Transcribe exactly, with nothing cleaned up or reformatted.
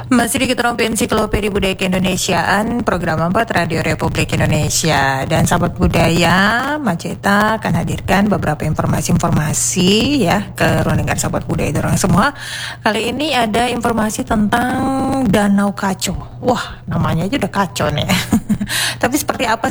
Masih di Keterong Ensiklopedia Budaya Keindonesiaan, program empat Radio Republik Indonesia. Dan sahabat budaya, Maceta akan hadirkan beberapa informasi-informasi ya ke ruang dengar sahabat budaya dorong semua. Kali ini ada informasi tentang Danau Kaco. Wah, namanya aja udah kacau nih. Tapi seperti apa